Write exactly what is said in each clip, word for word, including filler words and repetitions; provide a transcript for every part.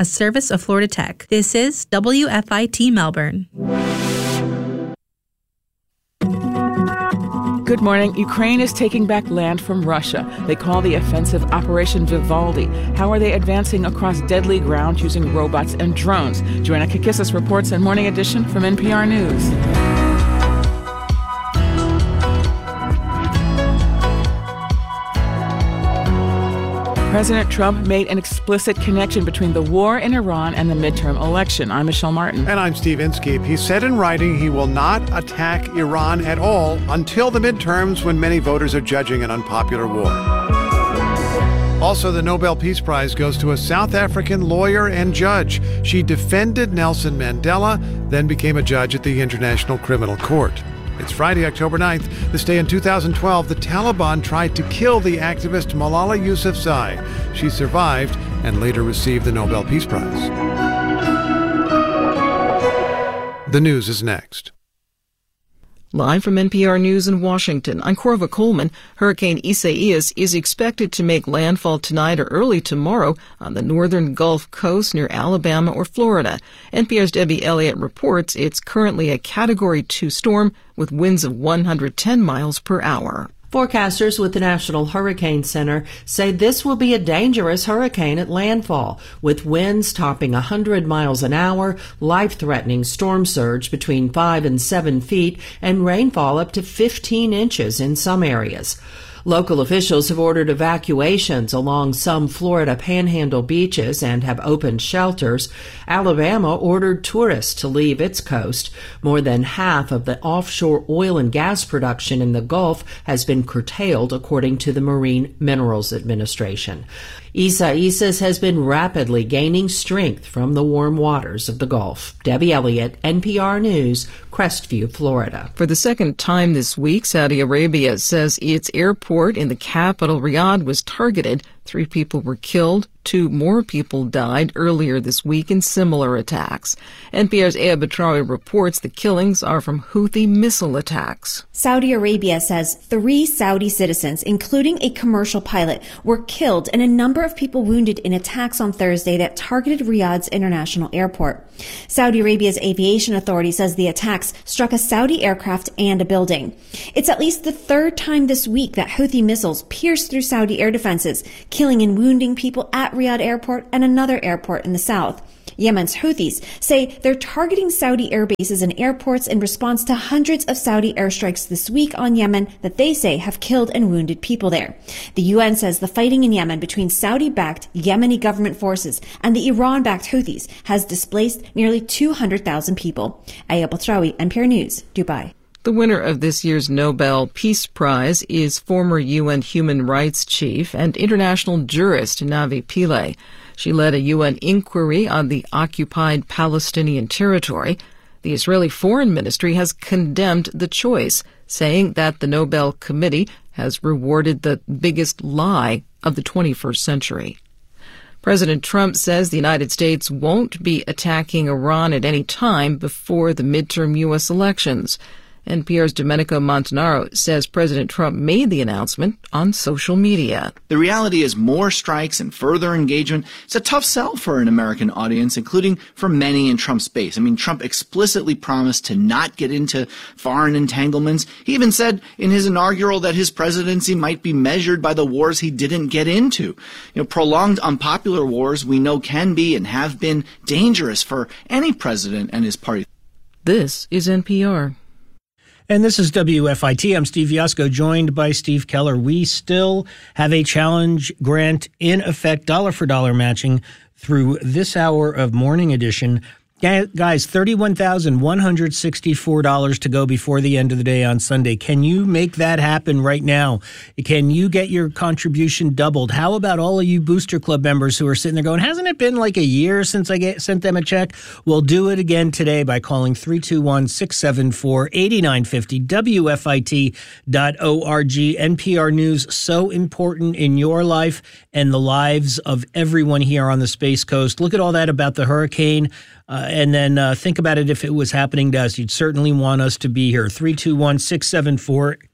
a service of Florida Tech. This is W F I T Melbourne. Good morning. Ukraine is taking back land from Russia. They call the offensive Operation Vivaldi. How are they advancing across deadly ground using robots and drones? Joanna Kakissis reports in Morning Edition from N P R News. President Trump made an explicit connection between the war in Iran and the midterm election. I'm Michelle Martin. And I'm Steve Inskeep. He said in writing he will not attack Iran at all until the midterms, when many voters are judging an unpopular war. Also, the Nobel Peace Prize goes to a South African lawyer and judge. She defended Nelson Mandela, then became a judge at the International Criminal Court. It's Friday, October ninth. This day in two thousand twelve, the Taliban tried to kill the activist Malala Yousafzai. She survived and later received the Nobel Peace Prize. The news is next. Live from N P R News in Washington, I'm Corva Coleman. Hurricane Isaias is expected to make landfall tonight or early tomorrow on the northern Gulf Coast near Alabama or Florida. N P R's Debbie Elliott reports it's currently a Category two storm with winds of one hundred ten miles per hour. Forecasters with the National Hurricane Center say this will be a dangerous hurricane at landfall, with winds topping one hundred miles an hour, life-threatening storm surge between five and seven feet, and rainfall up to fifteen inches in some areas. Local officials have ordered evacuations along some Florida Panhandle beaches and have opened shelters. Alabama ordered tourists to leave its coast. More than half of the offshore oil and gas production in the Gulf has been curtailed, according to the Marine Minerals Administration. Isaias has been rapidly gaining strength from the warm waters of the Gulf. Debbie Elliott, N P R News, Crestview, Florida. For the second time this week, Saudi Arabia says its airport in the capital, Riyadh, was targeted. Three people were killed. Two more people died earlier this week in similar attacks. N P R's Ea Batrawi reports the killings are from Houthi missile attacks. Saudi Arabia says three Saudi citizens, including a commercial pilot, were killed and a number of people wounded in attacks on Thursday that targeted Riyadh's international airport. Saudi Arabia's aviation authority says the attacks struck a Saudi aircraft and a building. It's at least the third time this week that Houthi missiles pierced through Saudi air defenses, killing and wounding people at Riyadh Airport and another airport in the south. Yemen's Houthis say they're targeting Saudi air bases and airports in response to hundreds of Saudi airstrikes this week on Yemen that they say have killed and wounded people there. The U N says the fighting in Yemen between Saudi-backed Yemeni government forces and the Iran-backed Houthis has displaced nearly two hundred thousand people. Aya Batrawi, N P R News, Dubai. The winner of this year's Nobel Peace Prize is former U N human rights chief and international jurist Navi Pillay. She led a U N inquiry on the occupied Palestinian territory. The Israeli Foreign Ministry has condemned the choice, saying that the Nobel Committee has rewarded the biggest lie of the twenty-first century. President Trump says the United States won't be attacking Iran at any time before the midterm U S elections. N P R's Domenico Montanaro says President Trump made the announcement on social media. The reality is more strikes and further engagement. It's a tough sell for an American audience, including for many in Trump's base. I mean, Trump explicitly promised to not get into foreign entanglements. He even said in his inaugural that his presidency might be measured by the wars he didn't get into. You know, prolonged unpopular wars we know can be and have been dangerous for any president and his party. This is N P R. And this is W F I T. I'm Steve Yasko, joined by Steve Keller. We still have a challenge grant in effect, dollar for dollar matching through this hour of Morning Edition. Guys, thirty-one thousand one hundred sixty-four dollars to go before the end of the day on Sunday. Can you make that happen right now? Can you get your contribution doubled? How about all of you Booster Club members who are sitting there going, hasn't it been like a year since I get, sent them a check? We'll do it again today by calling three two one, six seven four, eight nine five zero, W F I T dot org. N P R News, so important in your life and the lives of everyone here on the Space Coast. Look at all that about the hurricane. Uh, and then uh, think about it if it was happening to us. You'd certainly want us to be here. three two one, six seven four,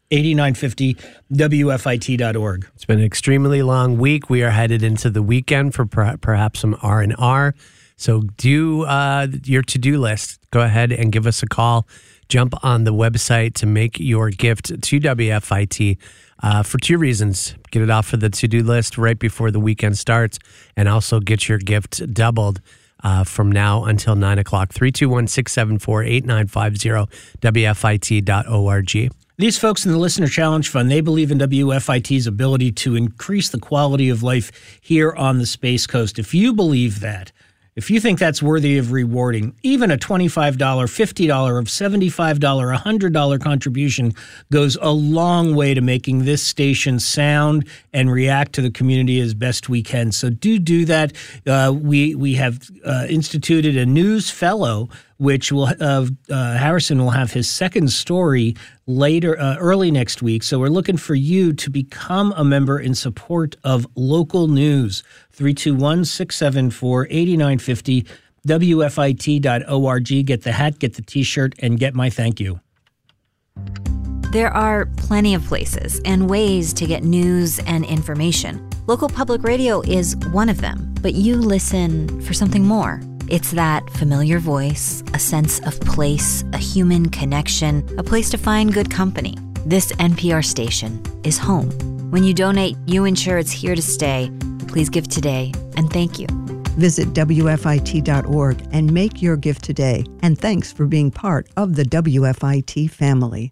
eighty-nine fifty W F I T dot org. It's been an extremely long week. We are headed into the weekend for per- perhaps some R and R. So do uh, your to-do list. Go ahead and give us a call. Jump on the website to make your gift to W F I T uh, for two reasons. Get it off of the to-do list right before the weekend starts, and also get your gift doubled uh, from now until nine o'clock. three two one, six seven four, eight nine five zero, W F I T dot org. These folks in the Listener Challenge Fund, they believe in W F I T's ability to increase the quality of life here on the Space Coast. If you believe that, if you think that's worthy of rewarding, even a twenty-five dollars, fifty dollars, seventy-five dollars, one hundred dollars contribution goes a long way to making this station sound and react to the community as best we can. So do do that. Uh, we we have uh, instituted a news fellow, which will uh, uh, Harrison will have his second story later, uh, early next week. So we're looking for you to become a member in support of local news. three two one, six seven four, eight nine five zero, W F I T dot org. Get the hat, get the T-shirt, and get my thank you. There are plenty of places and ways to get news and information. Local public radio is one of them, but you listen for something more. It's that familiar voice, a sense of place, a human connection, a place to find good company. This N P R station is home. When you donate, you ensure it's here to stay. Please give today, and thank you. Visit W F I T dot org and make your gift today. And thanks for being part of the W F I T family.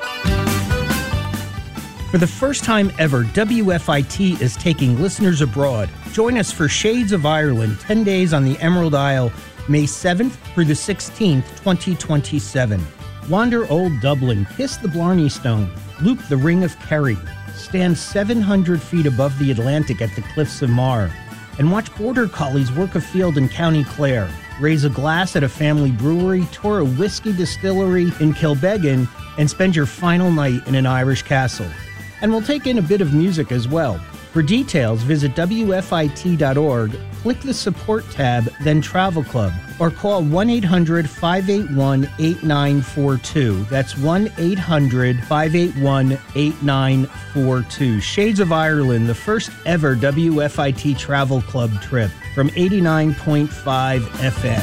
For the first time ever, W F I T is taking listeners abroad. Join us for Shades of Ireland, ten days on the Emerald Isle, May seventh through the sixteenth, twenty twenty-seven. Wander Old Dublin, kiss the Blarney Stone, loop the Ring of Kerry, stand seven hundred feet above the Atlantic at the Cliffs of Moher, and watch Border Collies work a field in County Clare, raise a glass at a family brewery, tour a whiskey distillery in Kilbeggan, and spend your final night in an Irish castle. And we'll take in a bit of music as well. For details, visit W F I T dot org, click the Support tab, then Travel Club, or call one eight hundred, five eight one, eight nine four two. That's one eight hundred, five eight one, eight nine four two. Shades of Ireland, the first ever W F I T Travel Club trip from eighty-nine point five F M.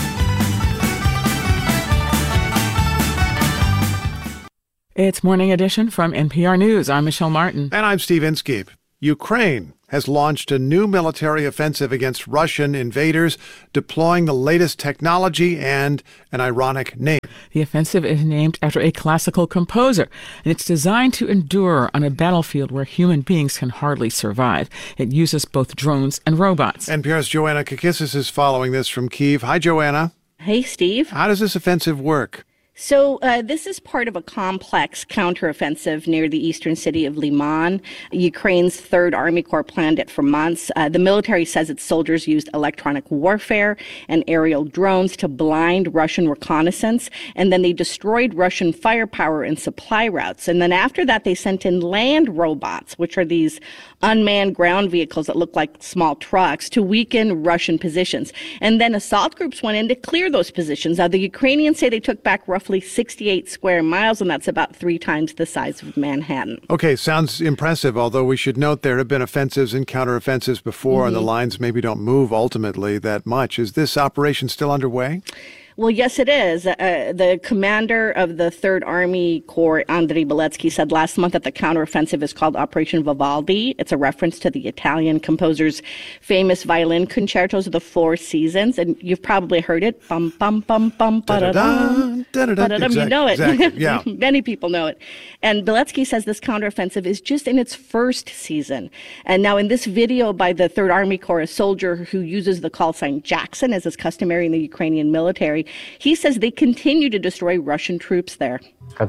It's Morning Edition from N P R News. I'm Michelle Martin. And I'm Steve Inskeep. Ukraine has launched a new military offensive against Russian invaders, deploying the latest technology and an ironic name. The offensive is named after a classical composer, and it's designed to endure on a battlefield where human beings can hardly survive. It uses both drones and robots. N P R's Joanna Kakissis is following this from Kyiv. Hi, Joanna. Hey, Steve. How does this offensive work? So uh, this is part of a complex counteroffensive near the eastern city of Liman. Ukraine's Third Army Corps planned it for months. Uh, the military says its soldiers used electronic warfare and aerial drones to blind Russian reconnaissance, and then they destroyed Russian firepower and supply routes. And then after that, they sent in land robots, which are these unmanned ground vehicles that look like small trucks, to weaken Russian positions. And then assault groups went in to clear those positions. Now, the Ukrainians say they took back roughly sixty-eight square miles, and that's about three times the size of Manhattan. Okay, sounds impressive, although we should note there have been offensives and counteroffensives before, mm-hmm. and the lines maybe don't move ultimately that much. Is this operation still underway? Well, yes, it is. Uh, the commander of the Third Army Corps, Andriy Beletsky, said last month that the counteroffensive is called Operation Vivaldi. It's a reference to the Italian composer's famous violin concertos of the Four Seasons, and you've probably heard it. Bum, bum, bum, bum, ba-da-dum, ba-da-dum. You know it. Exactly. Yeah. Many people know it. And Beletsky says this counteroffensive is just in its first season. And now in this video by the Third Army Corps, a soldier who uses the call sign Jackson, as is customary in the Ukrainian military, he says they continue to destroy Russian troops there.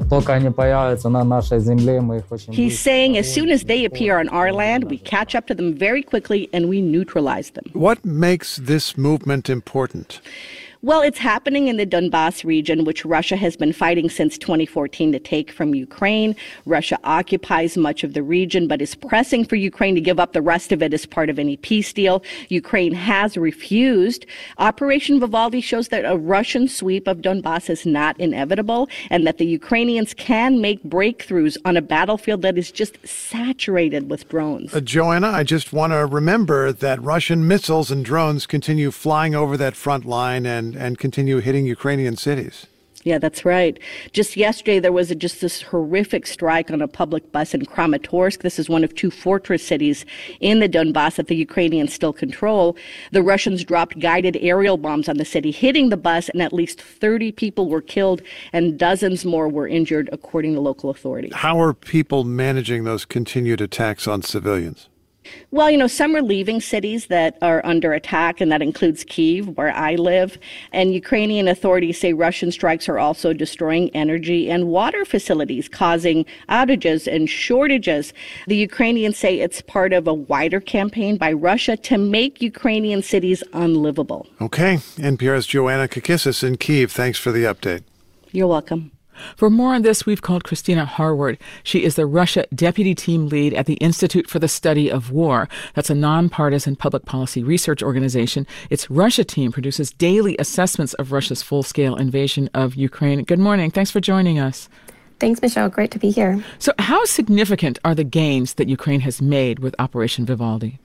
He's saying as soon as they appear on our land, we catch up to them very quickly and we neutralize them. What makes this movement important? Well, it's happening in the Donbas region, which Russia has been fighting since twenty fourteen to take from Ukraine. Russia occupies much of the region, but is pressing for Ukraine to give up the rest of it as part of any peace deal. Ukraine has refused. Operation Vivaldi shows that a Russian sweep of Donbas is not inevitable, and that the Ukrainians can make breakthroughs on a battlefield that is just saturated with drones. Uh, Joanna, I just want to remember that Russian missiles and drones continue flying over that front line and and continue hitting Ukrainian cities. Yeah, that's right. Just yesterday, there was a, just this horrific strike on a public bus in Kramatorsk. This is one of two fortress cities in the Donbass that the Ukrainians still control. The Russians dropped guided aerial bombs on the city, hitting the bus, and at least thirty people were killed and dozens more were injured, according to local authorities. How are people managing those continued attacks on civilians? Well, you know, some are leaving cities that are under attack, and that includes Kyiv, where I live. And Ukrainian authorities say Russian strikes are also destroying energy and water facilities, causing outages and shortages. The Ukrainians say it's part of a wider campaign by Russia to make Ukrainian cities unlivable. Okay. N P R's Joanna Kakissis in Kyiv. Thanks for the update. You're welcome. For more on this, we've called Christina Harward. She is the Russia Deputy Team Lead at the Institute for the Study of War. That's a nonpartisan public policy research organization. Its Russia team produces daily assessments of Russia's full-scale invasion of Ukraine. Good morning. Thanks for joining us. Thanks, Michelle. Great to be here. So how significant are the gains that Ukraine has made with Operation Vivaldi?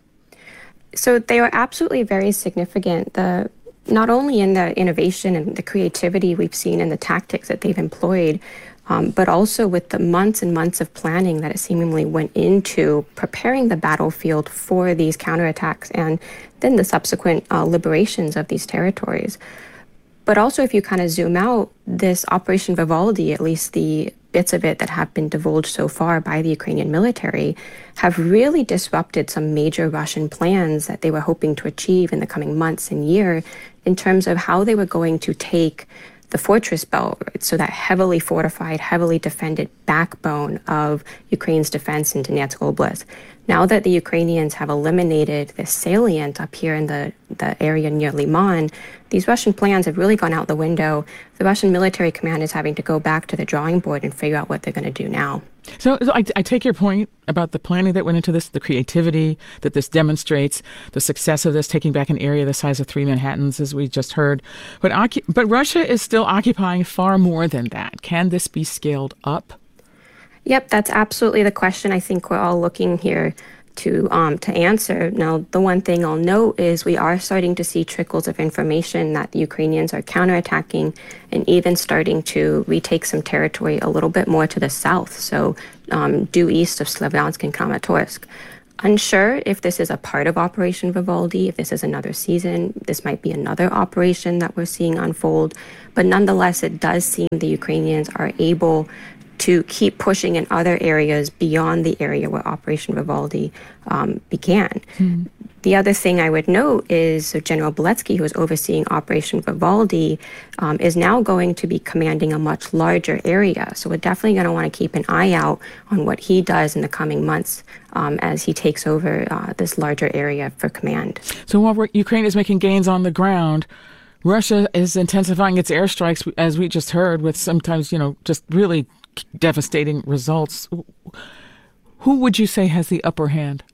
So they are absolutely very significant. The Not only in the innovation and the creativity we've seen in the tactics that they've employed, um, but also with the months and months of planning that it seemingly went into preparing the battlefield for these counterattacks and then the subsequent uh, liberations of these territories. But also, if you kind of zoom out, this Operation Vivaldi, at least the bits of it that have been divulged so far by the Ukrainian military, have really disrupted some major Russian plans that they were hoping to achieve in the coming months and year in terms of how they were going to take the fortress belt, right? So that heavily fortified, heavily defended backbone of Ukraine's defense in Donetsk Oblast. Now that the Ukrainians have eliminated the salient up here in the, the area near Liman, these Russian plans have really gone out the window. The Russian military command is having to go back to the drawing board and figure out what they're going to do now. So, so I, I take your point about the planning that went into this, the creativity that this demonstrates, the success of this, taking back an area the size of three Manhattans, as we just heard. But, ocu- but Russia is still occupying far more than that. Can this be scaled up? Yep, that's absolutely the question I think we're all looking here to um, to answer. Now, the one thing I'll note is we are starting to see trickles of information that the Ukrainians are counterattacking and even starting to retake some territory a little bit more to the south, so um, due east of Slavyansk and Kramatorsk. Unsure if this is a part of Operation Vivaldi, if this is another season, this might be another operation that we're seeing unfold, but nonetheless, it does seem the Ukrainians are able to keep pushing in other areas beyond the area where Operation Vivaldi um, began. Mm-hmm. The other thing I would note is so General Beletsky, who is overseeing Operation Vivaldi, um, is now going to be commanding a much larger area. So we're definitely going to want to keep an eye out on what he does in the coming months um, as he takes over uh, this larger area for command. So while Ukraine is making gains on the ground, Russia is intensifying its airstrikes, as we just heard, with sometimes, you know, just really devastating results. Who would you say has the upper hand?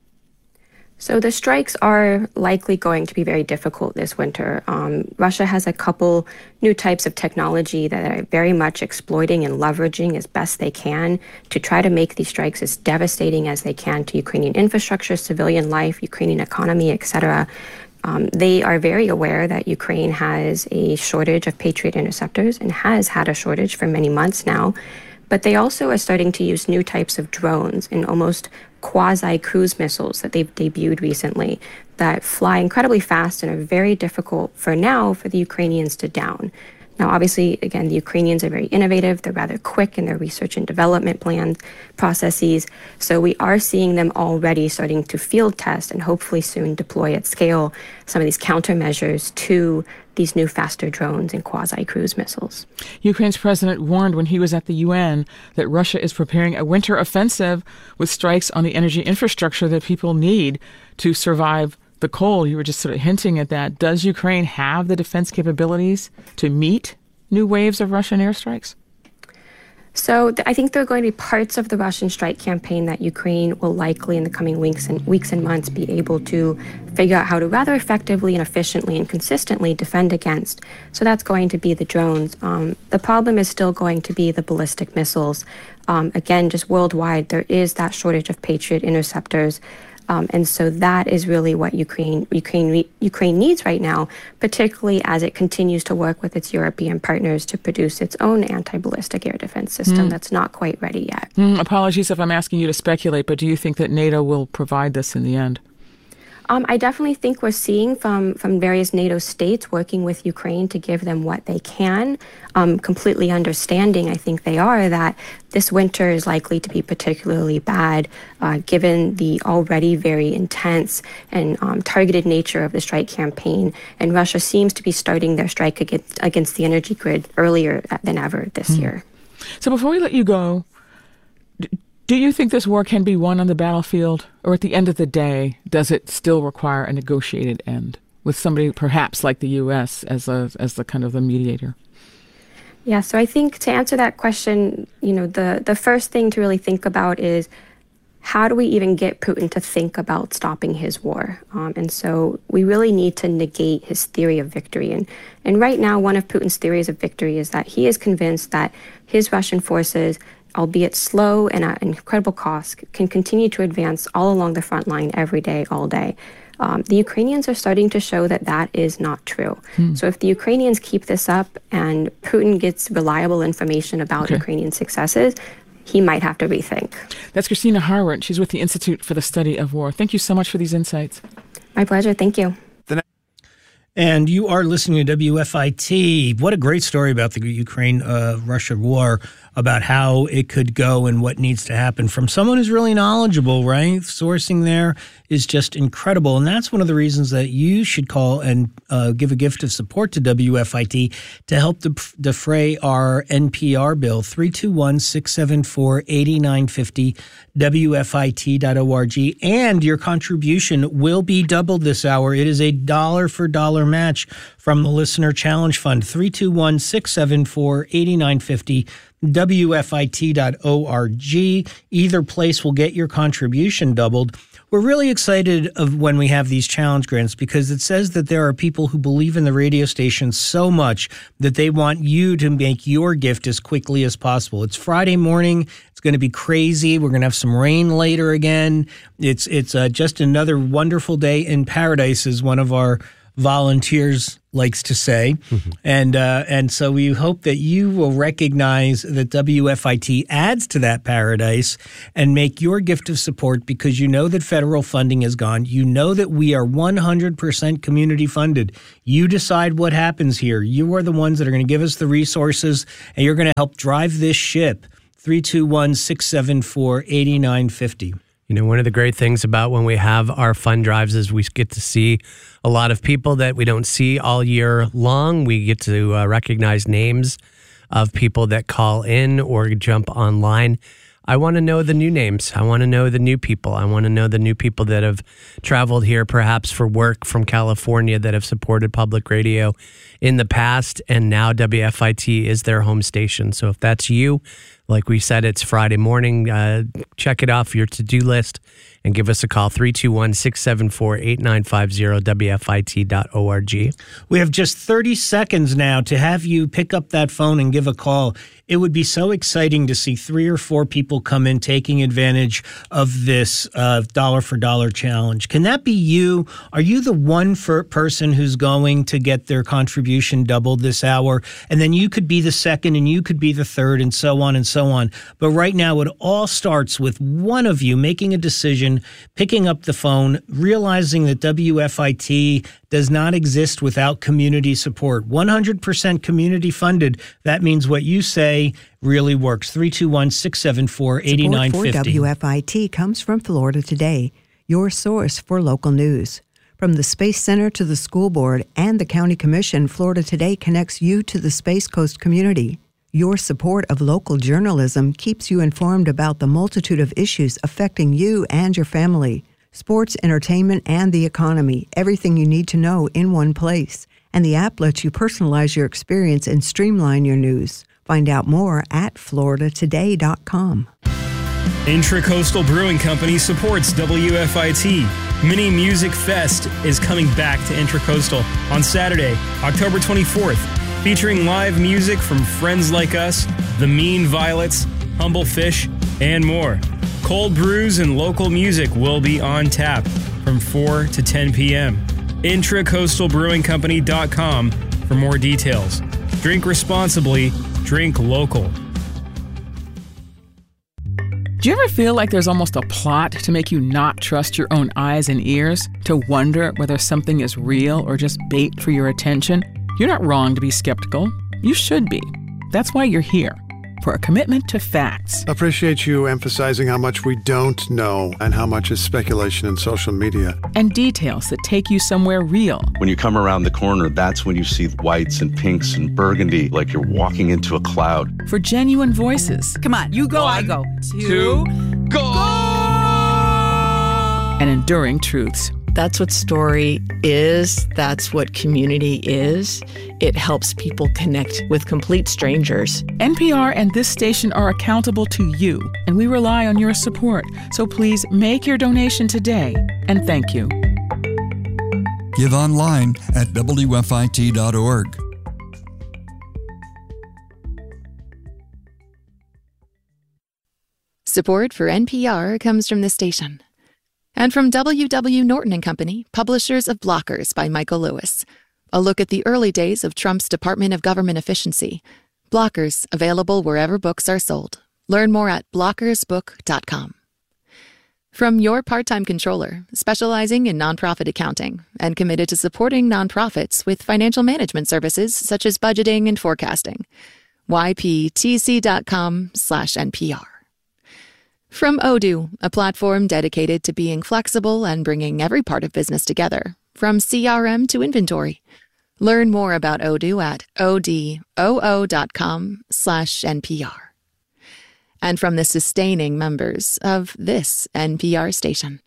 So the strikes are likely going to be very difficult this winter. Um, Russia has a couple new types of technology that are very much exploiting and leveraging as best they can to try to make these strikes as devastating as they can to Ukrainian infrastructure, civilian life, Ukrainian economy, et cetera. Um, they are very aware that Ukraine has a shortage of Patriot interceptors and has had a shortage for many months now. But they also are starting to use new types of drones and almost quasi-cruise missiles that they've debuted recently that fly incredibly fast and are very difficult for now for the Ukrainians to down. Now, obviously, again, the Ukrainians are very innovative. They're rather quick in their research and development plans, processes. So we are seeing them already starting to field test and hopefully soon deploy at scale some of these countermeasures to these new faster drones and quasi-cruise missiles. Ukraine's president warned when he was at the U N that Russia is preparing a winter offensive with strikes on the energy infrastructure that people need to survive the coal, you were just sort of hinting at that. Does Ukraine have the defense capabilities to meet new waves of Russian airstrikes? So th- I think there are going to be parts of the Russian strike campaign that Ukraine will likely in the coming weeks and weeks and months be able to figure out how to rather effectively and efficiently and consistently defend against. So that's going to be the drones. Um, the problem is still going to be the ballistic missiles. Um, again, just worldwide, there is that shortage of Patriot interceptors. Um, and so that is really what Ukraine, Ukraine, Ukraine needs right now, particularly as it continues to work with its European partners to produce its own anti-ballistic air defense system Mm. that's not quite ready yet. Mm, apologies if I'm asking you to speculate, but do you think that NATO will provide this in the end? Um, I definitely think we're seeing from, from various NATO states working with Ukraine to give them what they can, um, completely understanding, I think they are, that this winter is likely to be particularly bad uh, given the already very intense and um, targeted nature of the strike campaign. And Russia seems to be starting their strike against, against the energy grid earlier than ever this Mm. year. So before we let you go, do you think this war can be won on the battlefield? Or at the end of the day, does it still require a negotiated end with somebody perhaps like the U S as a as the kind of the mediator? Yeah, so I think to answer that question, you know, the, the first thing to really think about is how do we even get Putin to think about stopping his war? Um, and so we really need to negate his theory of victory. And, and right now, one of Putin's theories of victory is that he is convinced that his Russian forces, albeit slow and at an incredible cost, can continue to advance all along the front line every day, all day. Um, the Ukrainians are starting to show that that is not true. Hmm. So if the Ukrainians keep this up and Putin gets reliable information about Okay. Ukrainian successes, he might have to rethink. That's Christina Harwart. She's with the Institute for the Study of War. Thank you so much for these insights. My pleasure. Thank you. And you are listening to W F I T. What a great story about the Ukraine-Russia war, about how it could go and what needs to happen from someone who's really knowledgeable, right? Sourcing there is just incredible. And that's one of the reasons that you should call and uh, give a gift of support to W F I T to help def- defray our N P R bill, three two one, six seven four, eight nine five zero, W F I T dot org. And your contribution will be doubled this hour. It is a dollar for dollar match from the Listener Challenge Fund, three two one, six seven four, eight nine five zero, W F I T dot org. Either place will get your contribution doubled. We're really excited of when we have these challenge grants because it says that there are people who believe in the radio station so much that they want you to make your gift as quickly as possible. It's Friday morning. It's going to be crazy. We're going to have some rain later again. It's it's uh, just another wonderful day in paradise, as one of our volunteers likes to say. Mm-hmm. And uh, and so we hope that you will recognize that W F I T adds to that paradise and make your gift of support, because you know that federal funding is gone. You know that we are one hundred percent community funded. You decide what happens here. You are the ones that are going to give us the resources, and you're going to help drive this ship. three two one, six seven four, eight nine five zero. You know, one of the great things about when we have our fund drives is we get to see a lot of people that we don't see all year long. We get to uh, recognize names of people that call in or jump online. I want to know the new names. I want to know the new people. I want to know the new people that have traveled here perhaps for work from California, that have supported public radio in the past, and now W F I T is their home station. So if that's you, like we said, it's Friday morning. Uh, check it off your to-do list and give us a call, three two one, six seven four, eight nine five zero, W F I T dot org. We have just thirty seconds now to have you pick up that phone and give a call. It would be so exciting to see three or four people come in taking advantage of this uh, dollar for dollar challenge. Can that be you? Are you the one for person who's going to get their contribution doubled this hour? And then you could be the second, and you could be the third, and so on and so on. But right now, it all starts with one of you making a decision, picking up the phone, realizing that W F I T does not exist without community support. one hundred percent community funded. That means what you say really works. three two one, six seven four, eight nine five zero. Support for W F I T comes from Florida Today, your source for local news. From the Space Center to the School Board and the County Commission, Florida Today connects you to the Space Coast community. Your support of local journalism keeps you informed about the multitude of issues affecting you and your family. Sports, entertainment, and the economy. Everything you need to know in one place. And the app lets you personalize your experience and streamline your news. Find out more at florida today dot com. Intracoastal Brewing Company supports W F I T. Mini Music Fest is coming back to Intracoastal on Saturday, October twenty-fourth, featuring live music from friends like us, The Mean Violets, Humble Fish, and more. Cold brews and local music will be on tap from four to ten p.m. Intracoastal Brewing Company dot com for more details. Drink responsibly, drink local. Do you ever feel like there's almost a plot to make you not trust your own eyes and ears? To wonder whether something is real or just bait for your attention? You're not wrong to be skeptical. You should be. That's why you're here, for a commitment to facts. Appreciate you emphasizing how much we don't know and how much is speculation in social media. And details that take you somewhere real. When you come around the corner, that's when you see whites and pinks and burgundy, like you're walking into a cloud. For genuine voices. Come on, you go, One, I go. Two, two go! And enduring truths. That's what story is. That's what community is. It helps people connect with complete strangers. N P R and this station are accountable to you, and we rely on your support. So please make your donation today, and thank you. Give online at W F I T dot org. Support for N P R comes from this station. And from W W. Norton and Company, publishers of Blockers by Michael Lewis. A look at the early days of Trump's Department of Government Efficiency. Blockers, available wherever books are sold. Learn more at blockers book dot com. From Your Part-Time Controller, specializing in nonprofit accounting and committed to supporting nonprofits with financial management services such as budgeting and forecasting. Y P T C dot com slash N P R. From Odoo, a platform dedicated to being flexible and bringing every part of business together, from C R M to inventory. Learn more about Odoo at odoo dot com slash N P R. And from the sustaining members of this N P R station.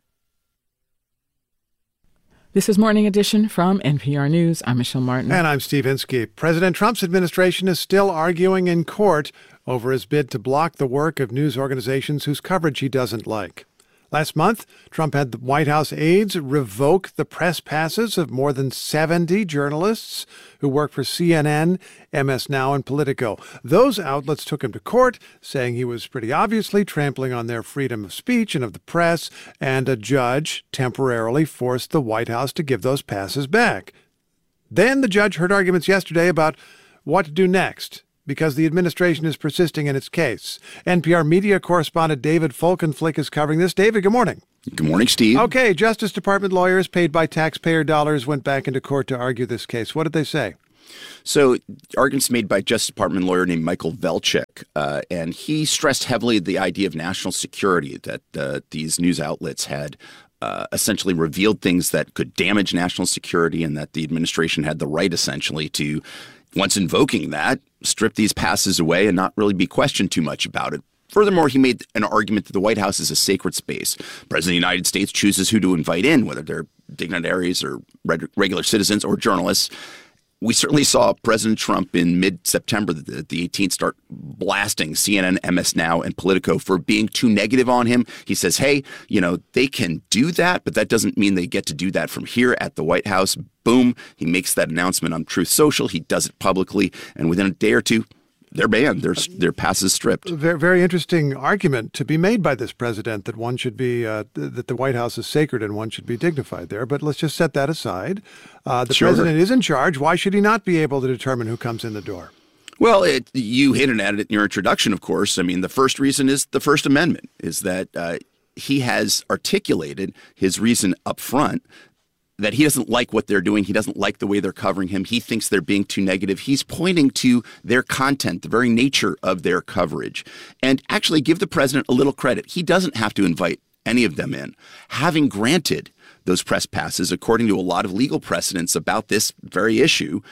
This is Morning Edition from N P R News. I'm Michelle Martin. And I'm Steve Inskeep. President Trump's administration is still arguing in court over his bid to block the work of news organizations whose coverage he doesn't like. Last month, Trump had the White House aides revoke the press passes of more than seventy journalists who work for C N N, M S Now, and Politico. Those outlets took him to court, saying he was pretty obviously trampling on their freedom of speech and of the press, and a judge temporarily forced the White House to give those passes back. Then the judge heard arguments yesterday about what to do next, because the administration is persisting in its case. N P R media correspondent David Folkenflik is covering this. David, good morning. Good morning, Steve. Okay, Justice Department lawyers paid by taxpayer dollars went back into court to argue this case. What did they say? So, arguments made by Justice Department lawyer named Michael Velchik, uh, and he stressed heavily the idea of national security, that uh, these news outlets had Uh, essentially revealed things that could damage national security, and that the administration had the right essentially to, once invoking that, strip these passes away and not really be questioned too much about it. Furthermore, he made an argument that the White House is a sacred space. The President of the United States chooses who to invite in, whether they're dignitaries or reg- regular citizens or journalists. We certainly saw President Trump in mid-September, the, the eighteenth, start blasting C N N, M S Now, and Politico for being too negative on him. He says, hey, you know, they can do that, but that doesn't mean they get to do that from here at the White House. Boom. He makes that announcement on Truth Social. He does it publicly. And within a day or two, they're banned. Their, their passes stripped. Very, very interesting argument to be made by this president that one should be, uh, that the White House is sacred and one should be dignified there. But let's just set that aside. Uh, the sure. president is in charge. Why should he not be able to determine who comes in the door? Well, it, you hinted at it in your introduction, of course. I mean, the first reason is the First Amendment, is that uh, he has articulated his reason up front that he doesn't like what they're doing. He doesn't like the way they're covering him. He thinks they're being too negative. He's pointing to their content, the very nature of their coverage. And actually give the president a little credit. He doesn't have to invite any of them in. Having granted those press passes, according to a lot of legal precedents about this very issue,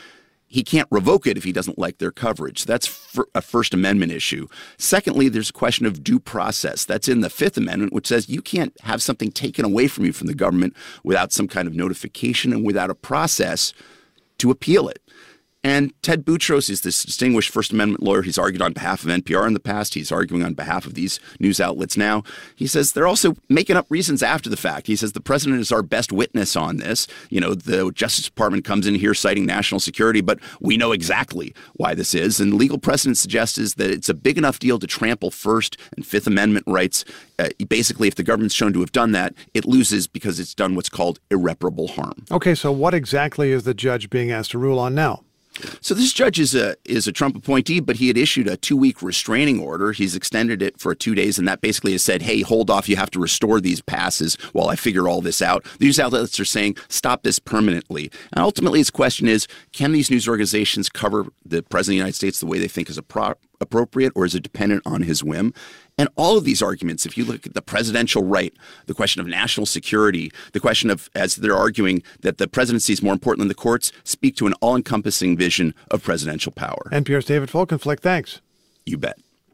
he can't revoke it if he doesn't like their coverage. That's for a First Amendment issue. Secondly, there's a question of due process. That's in the Fifth Amendment, which says you can't have something taken away from you from the government without some kind of notification and without a process to appeal it. And Ted Boutros is this distinguished First Amendment lawyer. He's argued on behalf of N P R in the past. He's arguing on behalf of these news outlets now. He says they're also making up reasons after the fact. He says the president is our best witness on this. You know, the Justice Department comes in here citing national security, but we know exactly why this is. And legal precedent suggests is that it's a big enough deal to trample First and Fifth Amendment rights. Uh, basically, if the government's shown to have done that, it loses because it's done what's called irreparable harm. Okay, so what exactly is the judge being asked to rule on now? So this judge is a is a Trump appointee, but he had issued a two-week restraining order. He's extended it for two days, and that basically has said, hey, hold off. You have to restore these passes while I figure all this out. The news outlets are saying, stop this permanently. And ultimately, his question is, can these news organizations cover the president of the United States the way they think is appro- appropriate, or is it dependent on his whim? And all of these arguments, if you look at the presidential right, the question of national security, the question of, as they're arguing, that the presidency is more important than the courts, speak to an all-encompassing vision of presidential power. N P R's David Folkenflik, thanks. You bet.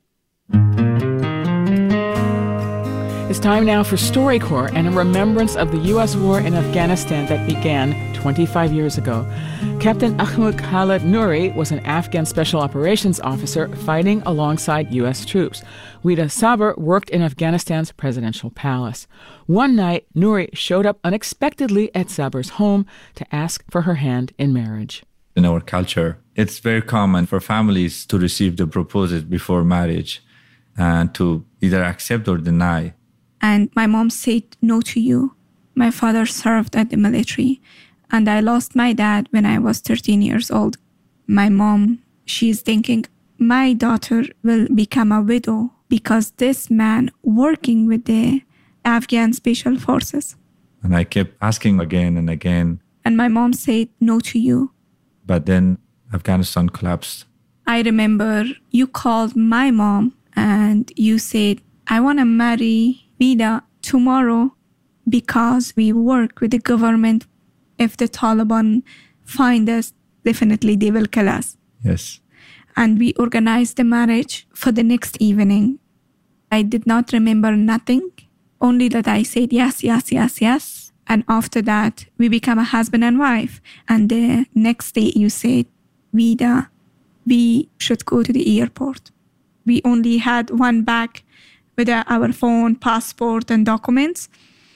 It's time now for StoryCorps and a remembrance of the U S war in Afghanistan that began twenty-five years ago. Captain Ahmad Khalid Nouri was an Afghan Special Operations officer fighting alongside U S troops. Wida Saber worked in Afghanistan's presidential palace. One night, Nouri showed up unexpectedly at Saber's home to ask for her hand in marriage. In our culture, it's very common for families to receive the proposal before marriage and to either accept or deny. And my mom said no to you. My father served at the military, and I lost my dad when I was thirteen years old. My mom, she's thinking, my daughter will become a widow because this man working with the Afghan Special Forces. And I kept asking again and again. And my mom said no to you. But then Afghanistan collapsed. I remember you called my mom and you said, I want to marry Wida tomorrow because we work with the government. If the Taliban find us, definitely they will kill us. Yes. And we organized the marriage for the next evening. I did not remember nothing, only that I said yes, yes, yes, yes. And after that, we became a husband and wife. And the next day you said, Wida, we should go to the airport. We only had one bag with our phone, passport, and documents.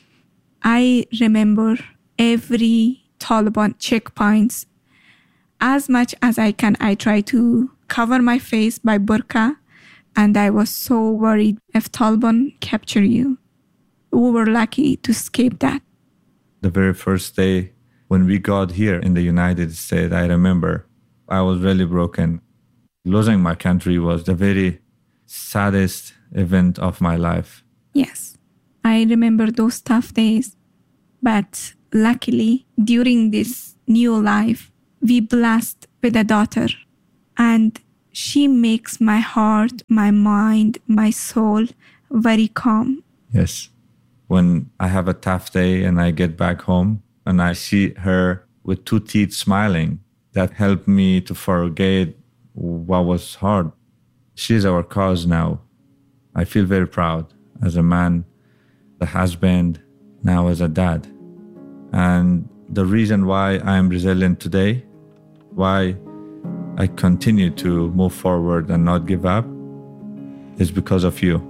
I remember every Taliban checkpoints. As much as I can, I try to cover my face by burqa, and I was so worried if Taliban capture you. We were lucky to escape that. The very first day when we got here in the United States, I remember I was really broken. Losing my country was the very saddest event of my life. Yes, I remember those tough days. But luckily, during this new life, we blessed with a daughter. And she makes my heart, my mind, my soul very calm. Yes. When I have a tough day and I get back home and I see her with two teeth smiling, that helped me to forget what was hard. She's our cause now. I feel very proud as a man, the husband, now as a dad. And the reason why I am resilient today, why I continue to move forward and not give up, is because of you.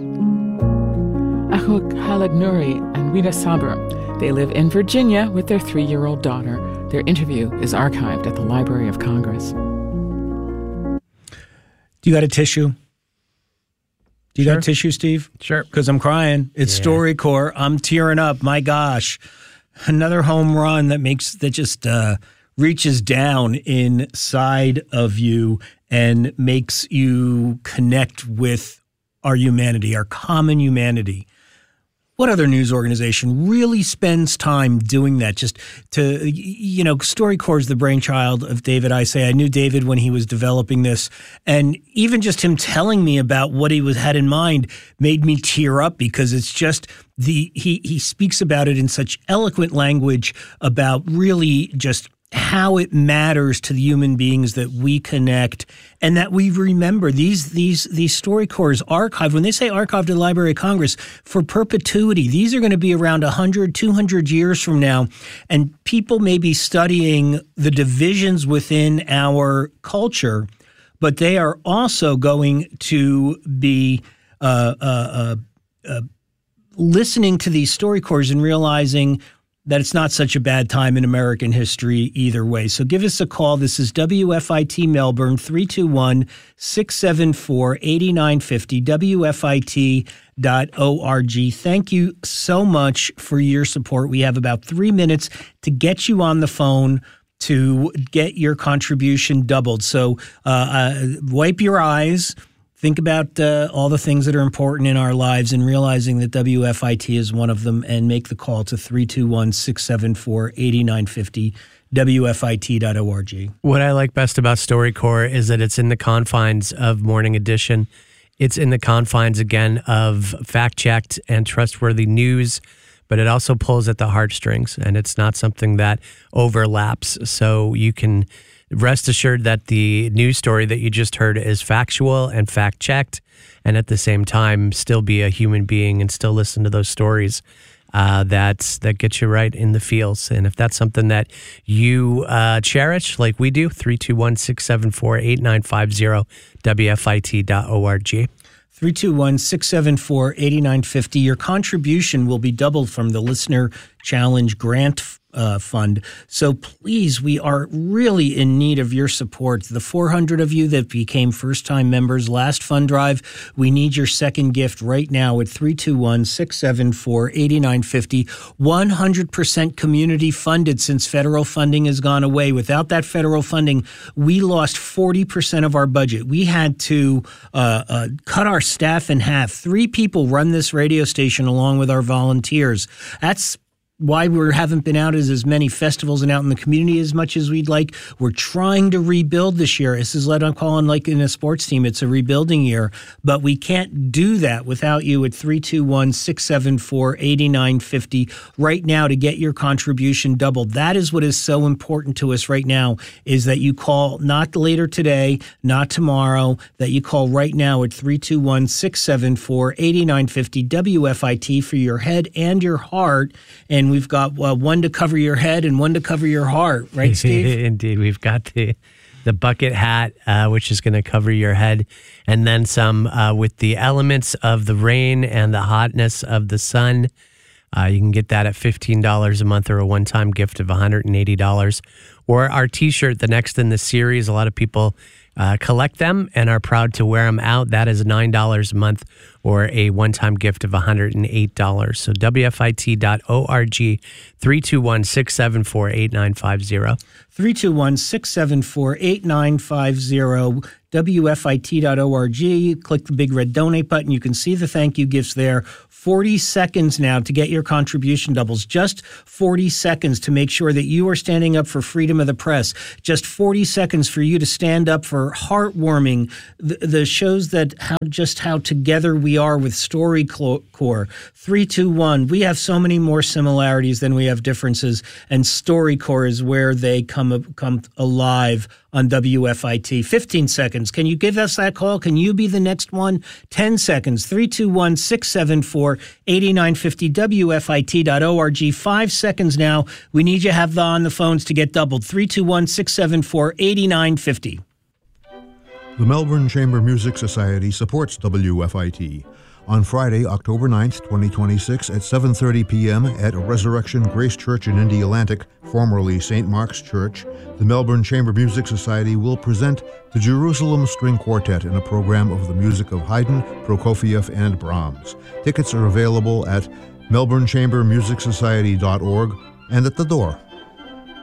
Ahmad Khalid Nouri and Wida Saber. They live in Virginia with their three-year-old daughter. Their interview is archived at the Library of Congress. Do you got a tissue? Do you Sure. got a tissue, Steve? Sure. Because I'm crying. It's Yeah. StoryCorps. I'm tearing up. My gosh. Another home run that makes, that just uh, reaches down inside of you and makes you connect with our humanity, our common humanity. What other news organization really spends time doing that? Just to, you know, StoryCorps is the brainchild of David Isay. I knew David when he was developing this, and even just him telling me about what he was had in mind made me tear up, because it's just the he he speaks about it in such eloquent language about really just how it matters to the human beings that we connect and that we remember these these these StoryCorps archived. When they say archived at the Library of Congress, for perpetuity, these are going to be around one hundred, two hundred years from now, and people may be studying the divisions within our culture, but they are also going to be uh, uh, uh, uh, listening to these StoryCorps and realizing that it's not such a bad time in American history either way. So give us a call. This is W F I T Melbourne, three two one, six seven four, eight nine five zero, W F I T dot org. Thank you so much for your support. We have about three minutes to get you on the phone to get your contribution doubled. So uh, uh, wipe your eyes. Think about uh, all the things that are important in our lives and realizing that W F I T is one of them, and make the call to three two one, six seven four, eight nine five zero, W F I T dot org. What I like best about StoryCorps is that it's in the confines of Morning Edition. It's in the confines, again, of fact-checked and trustworthy news, but it also pulls at the heartstrings, and it's not something that overlaps. So you can rest assured that the news story that you just heard is factual and fact-checked, and at the same time still be a human being and still listen to those stories uh, that, that get you right in the feels. And if that's something that you uh, cherish, like we do, three two one, six seven four, eight nine five zero, W F I T dot org. three two one, six seven four, eight nine five zero. Your contribution will be doubled from the Listener Challenge Grant Uh, fund. So please, we are really in need of your support. The four hundred of you that became first-time members last fund drive, we need your second gift right now at three two one, six seven four, eight nine five zero. one hundred percent community funded since federal funding has gone away. Without that federal funding, we lost forty percent of our budget. We had to uh, uh, cut our staff in half. Three people run this radio station along with our volunteers. That's why we haven't been out as, as many festivals and out in the community as much as we'd like. We're trying to rebuild this year. This is what I'm calling like in a sports team. It's a rebuilding year, but we can't do that without you at three two one, six seven four, eight nine five zero right now to get your contribution doubled. That is what is so important to us right now, is that you call not later today, not tomorrow, that you call right now at three two one, six seven four, eight nine five zero, W F I T, for your head and your heart. And we've got uh, one to cover your head and one to cover your heart, right, Steve? Indeed. We've got the the bucket hat, uh, which is going to cover your head, and then some uh, with the elements of the rain and the hotness of the sun. Uh, you can get that at fifteen dollars a month, or a one-time gift of one hundred eighty dollars. Or our T-shirt, the next in the series. A lot of people uh, collect them and are proud to wear them out. That is nine dollars a month, or a one-time gift of one hundred eight dollars. So W F I T dot org, three two one, six seven four, eight nine five zero. three two one, six seven four, eight nine five zero, W F I T dot org. Click the big red donate button. You can see the thank you gifts there. forty seconds now to get your contribution doubles. Just forty seconds to make sure that you are standing up for freedom of the press. Just forty seconds for you to stand up for Heartwarming, the, the shows that how just how together we are with StoryCorps. three two one. We have so many more similarities than we have differences, and StoryCorps is where they come come alive on W F I T. fifteen seconds. Can you give us that call? Can you be the next one? ten seconds. three two one, six seven four, eight nine five zero, W F I T dot org. Five seconds now. We need you to have the on the phones to get doubled. three two one, six seven four, eight nine five zero. The Melbourne Chamber Music Society supports W F I T. On Friday, October ninth, twenty twenty-six at seven thirty p.m. at Resurrection Grace Church in Indialantic, formerly Saint Mark's Church, the Melbourne Chamber Music Society will present the Jerusalem String Quartet in a program of the music of Haydn, Prokofiev, and Brahms. Tickets are available at melbourne chamber music society dot org and at the door